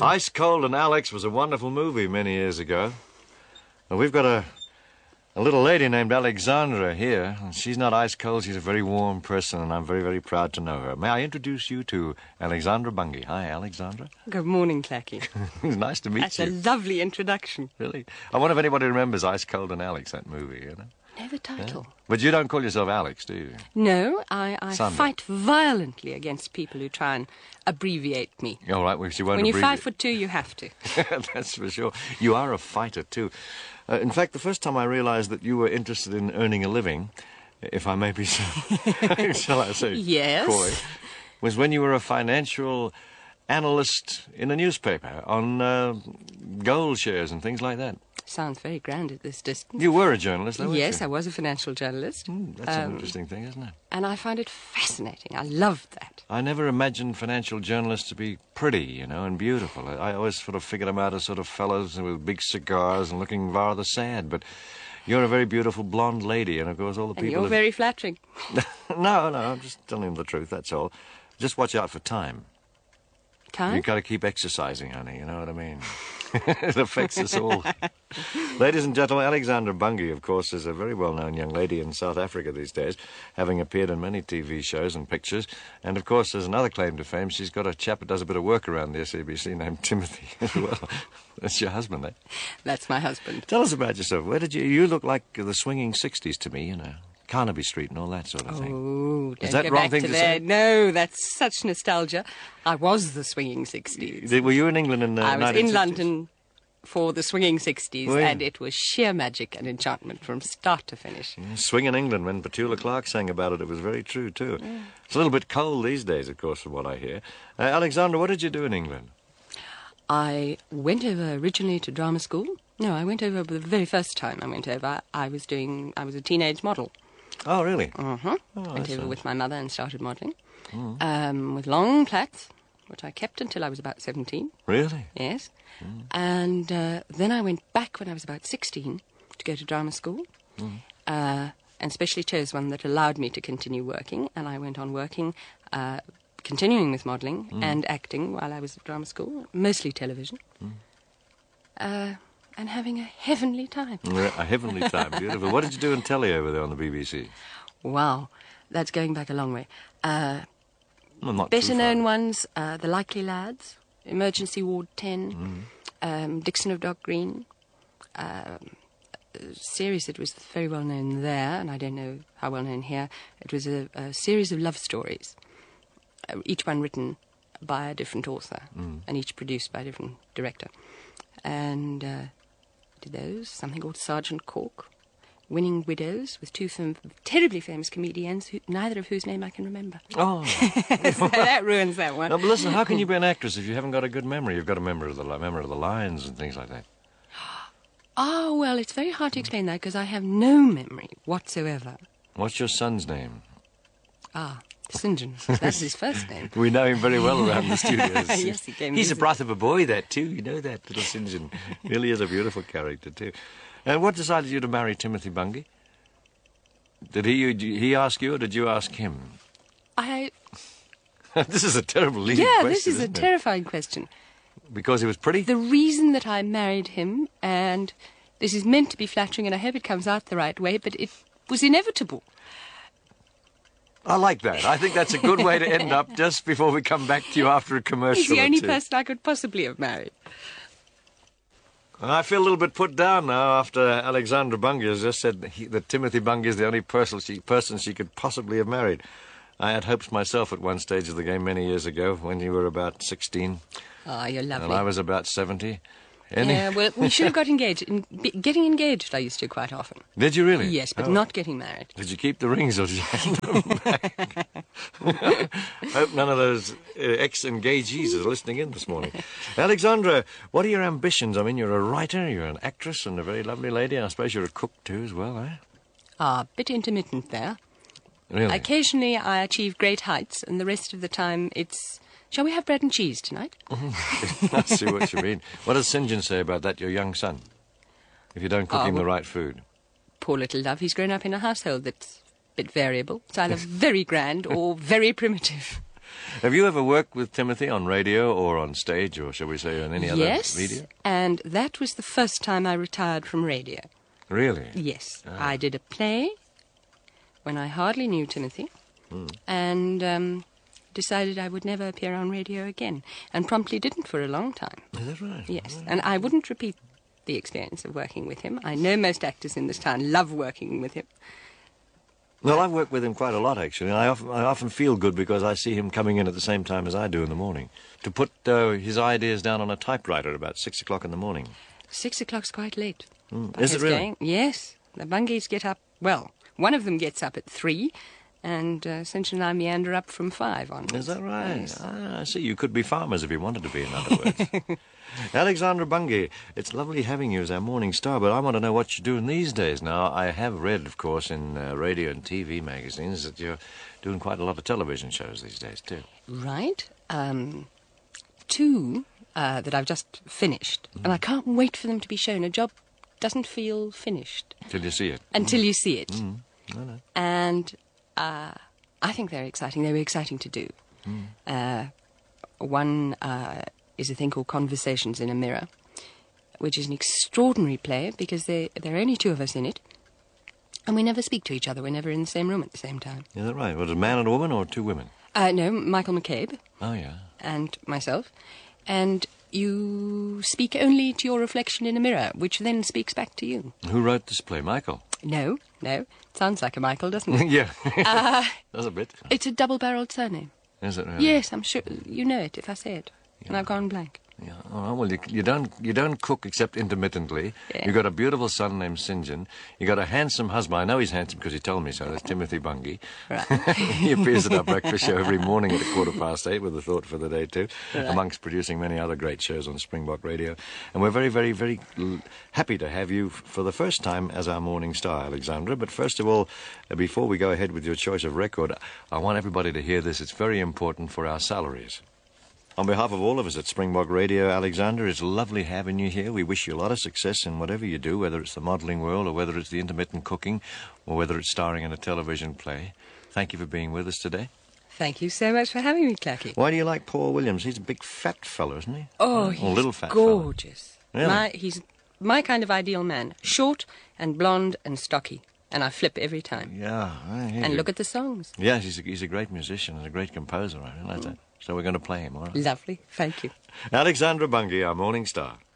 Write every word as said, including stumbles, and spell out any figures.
Ice Cold and Alex was a wonderful movie many years ago. Well, we've got a, a little lady named Alexandra here. And she's not ice cold, she's a very warm person, and I'm very, very proud to know her. May I introduce you to Alexandra Bungay? Hi, Alexandra. Good morning, Clacky. It's nice to meet That's you. That's a lovely introduction. Really? I wonder if anybody remembers Ice Cold and Alex, that movie, you know? No, the title. Yeah. But you don't call yourself Alex, do you? No, I, I Sunday. fight violently against people who try and abbreviate me. All right, well, she won't When you're abbreviate. five foot two, you have to. That's for sure. You are a fighter, too. Uh, in fact, the first time I realized that you were interested in earning a living, if I may be so, shall I say, Yes. coy, was when you were a financial analyst in a newspaper on uh, gold shares and things like that. Sounds very grand at this distance. You were a journalist, though, weren't Yes, you? I was a financial journalist. Mm, that's an Um, interesting thing, isn't it? And I find it fascinating. I loved that. I never imagined financial journalists to be pretty, you know, and beautiful. I, I always sort of figured them out as sort of fellows with big cigars and looking rather sad. But you're a very beautiful blonde lady, and of course all the And people... you're have... very flattering. no, no, I'm just telling them the truth, that's all. Just watch out for time. Time? You've got to keep exercising, honey, you know what I mean? It affects us all. Ladies and gentlemen, Alexandra Bungay, of course, is a very well-known young lady in South Africa these days, having appeared in many T V shows and pictures. And, of course, there's another claim to fame. She's got a chap that does a bit of work around the S A B C named Timothy as well. That's your husband, eh? That's my husband. Tell us about yourself. Where did you... You look like the swinging sixties to me, you know. Carnaby Street and all that sort of thing. Oh, don't Is that go wrong back thing to to there. say? No, that's such nostalgia. I was the swinging sixties. Were you in England in the I was nineteen in sixties? London for the swinging sixties, Were you? and it was sheer magic and enchantment from start to finish. Yeah, Swing in England, when Petula Clark sang about it, it was very true, too. Yeah. It's a little bit cold these days, of course, from what I hear. Uh, Alexandra, what did you do in England? I went over originally to drama school. No, I went over the very first time I went over. I was doing, I was a teenage model. Oh, really? Uh-huh. Oh, went that's over nice. with my mother and started modelling. Mm. Um, with long plaits, which I kept until I was about seventeen. Really? Yes. Mm. And uh, then I went back when I was about sixteen to go to drama school. Mm. Uh, and specially chose one that allowed me to continue working. And I went on working, uh, continuing with modelling mm. and acting while I was at drama school, mostly television. Mm. Uh, and having a heavenly time. A heavenly time, beautiful. What did you do in telly over there on the B B C? Wow, that's going back a long way. Uh, well, not better too known far. ones, uh, The Likely Lads, Emergency Ward ten, mm. um, Dixon of Dock Green. Um, a series that was very well known there, and I don't know how well known here. It was a, a series of love stories, uh, each one written by a different author, mm. and each produced by a different director. And uh, did those, something called Sergeant Cork, Winning Widows, with two fam- terribly famous comedians, who, neither of whose name I can remember. Oh. So that ruins that one. No, but listen, how can you be an actress if you haven't got a good memory? You've got to remember the, remember the lines and things like that. Oh, well, it's very hard to explain that, because I have no memory whatsoever. What's your son's name? Ah, Saint John. That's his first name. We know him very well around the studios. Yes, he came. He's a visit. breath of a boy, that, too. You know that, little Saint John. Really is a beautiful character, too. And what decided you to marry Timothy Bungay? Did he did he ask you, or did you ask him? I... This is a terrible leading Yeah, question, this is a isn't it? terrifying question. Because he was pretty? The reason that I married him, and this is meant to be flattering, and I hope it comes out the right way, but it was inevitable. I like that. I think that's a good way to end up just before we come back to you after a commercial. He's the or only two. person I could possibly have married. And I feel a little bit put down now after Alexandra Bungay has just said that, he, that Timothy Bungay is the only person she, person she could possibly have married. I had hopes myself at one stage of the game many years ago when you were about sixteen. Oh, you're lovely. And I was about seventy. Any... Yeah, well, we should have got engaged. In, be, getting engaged, I used to quite often. Did you really? Yes, but Oh. not getting married. Did you keep the rings or did you hand them back? Hope none of those uh, ex-engagees are listening in this morning. Alexandra, what are your ambitions? I mean, you're a writer, you're an actress, and a very lovely lady. I suppose you're a cook too as well, eh? Ah, a bit intermittent there. Really? Occasionally I achieve great heights, and the rest of the time it's... Shall we have bread and cheese tonight? I see what you mean. What does Saint John say about that, your young son? If you don't cook Oh, him the well- right food. Poor little love, he's grown up in a household that's a bit variable. It's either very grand or very primitive. Have you ever worked with Timothy on radio or on stage, or shall we say on any other Yes, media? and that was the first time I retired from radio. Really? Yes, Ah. I did a play when I hardly knew Timothy, Hmm. and um, decided I would never appear on radio again, and promptly didn't for a long time. Is that right? Yes, and I wouldn't repeat the experience of working with him. I know most actors in this town love working with him. Well, I've worked with him quite a lot, actually. And I often, I often feel good because I see him coming in at the same time as I do in the morning to put uh, his ideas down on a typewriter at about six o'clock in the morning. Six o'clock's quite late. Mm. By Is it his really? gang. Yes, the Bungys get up, well, one of them gets up at three, and uh, Cinch and I meander up from five on. Is that right? Yes. Ah, I see. You could be farmers if you wanted to be, in other words. Alexandra Bungay, it's lovely having you as our morning star, but I want to know what you're doing these days. Now, I have read, of course, in uh, radio and T V magazines that you're doing quite a lot of television shows these days, too. Right. Um, two uh, that I've just finished, and I can't wait for them to be shown. A job doesn't feel finished Till you see it. until you see it. Mm. I know. And uh, I think they're exciting. They were exciting to do. Mm. Uh, one uh, is a thing called Conversations in a Mirror, which is an extraordinary play because they, there are only two of us in it, and we never speak to each other. We're never in the same room at the same time. Is that right? Was it a man and a woman or two women? Uh, no, Michael McCabe Oh, yeah. and myself. And you speak only to your reflection in a mirror, which then speaks back to you. Who wrote this play? Michael? No, no. Sounds like a Michael, doesn't it? Yeah. uh, Does a bit. it's a double-barrelled surname. Is it really? Yes, I'm sure you know it if I say it. And I've gone blank. Yeah. Oh, well, you, you don't you don't cook except intermittently. Yeah. You've got a beautiful son named St John. You've got a handsome husband. I know he's handsome because he told me so. That's Timothy Bungay. Right. He appears at our breakfast show every morning at a quarter past eight with a thought for the day too, Right. amongst producing many other great shows on Springbok Radio. And we're very, very, very l- happy to have you f- for the first time as our morning star, Alexandra. But first of all, uh, before we go ahead with your choice of record, I want everybody to hear this. It's very important for our salaries. On behalf of all of us at Springbok Radio, Alexander, it's lovely having you here. We wish you a lot of success in whatever you do, whether it's the modelling world or whether it's the intermittent cooking or whether it's starring in a television play. Thank you for being with us today. Thank you so much for having me, Clacky. Why do you like Paul Williams? He's a big fat fellow, isn't he? Oh, Or he's little fat fellow. gorgeous. Really? My, he's my kind of ideal man. Short and blonde and stocky. And I flip every time. Yeah. I hear And you. look at the songs. Yes, he's a, he's a great musician and a great composer. I realise that. So we're going to play him, all right? Lovely. Thank you. Alexandra Bungay, our morning star.